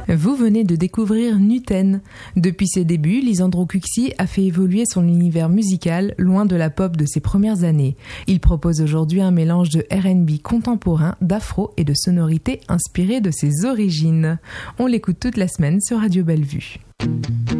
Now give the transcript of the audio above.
Vous venez de découvrir Nuten. Depuis ses débuts, Lisandro Cuxi a fait évoluer son univers musical loin de la pop de ses premières années. Il propose aujourd'hui un mélange de R&B contemporain, d'afro et de sonorités inspirées de ses origines. On l'écoute toute la semaine sur Radio Bellevue.